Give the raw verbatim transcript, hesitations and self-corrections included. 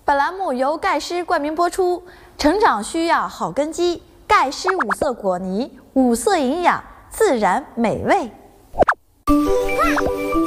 本栏目由钙师冠名播出。成长需要好根基，钙师五色果泥，五色营养，自然美味。